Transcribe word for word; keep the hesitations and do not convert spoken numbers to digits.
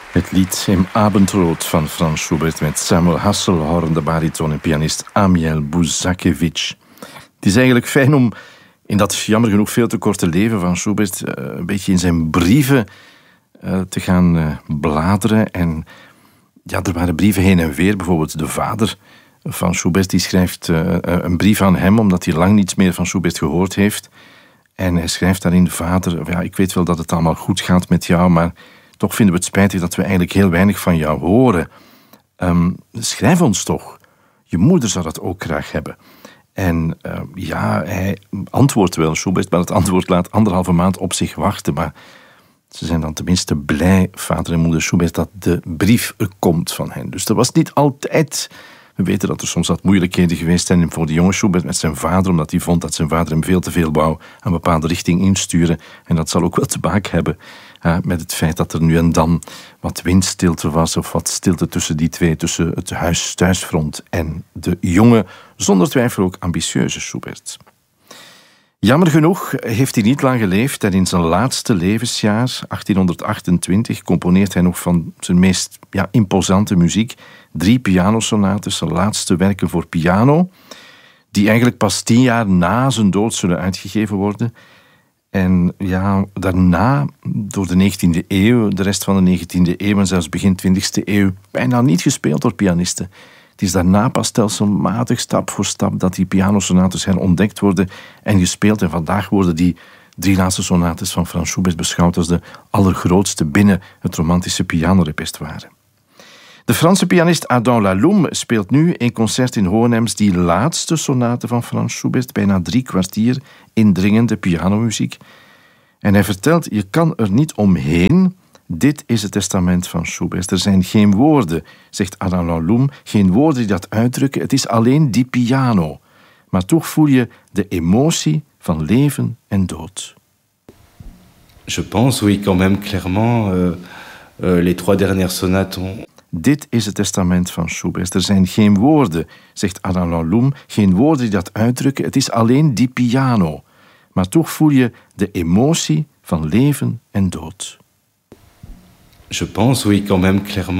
Het lied Im Abendrot van Franz Schubert met Samuel Hasselhorn, de bariton en pianist Amiel Buzakevich. Het is eigenlijk fijn om in dat jammer genoeg veel te korte leven van Schubert uh, een beetje in zijn brieven uh, te gaan uh, bladeren. En ja, er waren brieven heen en weer. Bijvoorbeeld de vader van Schubert die schrijft uh, een brief aan hem omdat hij lang niets meer van Schubert gehoord heeft. En hij schrijft daarin: vader, ja, ik weet wel dat het allemaal goed gaat met jou, maar toch vinden we het spijtig dat we eigenlijk heel weinig van jou horen. Um, schrijf ons toch. Je moeder zou dat ook graag hebben. En uh, ja, hij antwoordt wel, Schubert, maar het antwoord laat anderhalve maand op zich wachten. Maar ze zijn dan tenminste blij, vader en moeder Schubert, dat de brief er komt van hen. Dus er was niet altijd... We weten dat er soms wat moeilijkheden geweest zijn voor de jonge Schubert met zijn vader, omdat hij vond dat zijn vader hem veel te veel wou een bepaalde richting insturen. En dat zal ook wel te maken hebben uh, met het feit dat er nu en dan wat windstilte was, of wat stilte tussen die twee, tussen het huis-thuisfront en de jonge, zonder twijfel ook ambitieuze Schubert. Jammer genoeg heeft hij niet lang geleefd en in zijn laatste levensjaar, achttienhonderdachtentwintig, componeert hij nog van zijn meest ja, imposante muziek. Drie pianosonates, zijn laatste werken voor piano, die eigenlijk pas tien jaar na zijn dood zullen uitgegeven worden. En ja, daarna, door de negentiende eeuw, de rest van de negentiende eeuw en zelfs begin twintigste eeuw, bijna niet gespeeld door pianisten. Het is daarna pas stelselmatig, stap voor stap, dat die pianosonates herontdekt worden en gespeeld. En vandaag worden die drie laatste sonates van Franz Schubert beschouwd als de allergrootste binnen het romantische pianorepertoire. De Franse pianist Adam Laloum speelt nu een concert in Hohenems die laatste sonate van Franz Schubert, bijna drie kwartier indringende pianomuziek. En hij vertelt, je kan er niet omheen. Dit is het testament van Schubert. Er zijn geen woorden, zegt Adam Laloum, geen woorden die dat uitdrukken. Het is alleen die piano. Maar toch voel je de emotie van leven en dood. Je pense, oui, quand même, clairement, euh, euh, les trois dernières sonates ont... Dit is het testament van Schubert. Er zijn geen woorden, zegt Adam Laloum, geen woorden die dat uitdrukken. Het is alleen die piano. Maar toch voel je de emotie van leven en dood. Je pense, oui, quand même, clairement.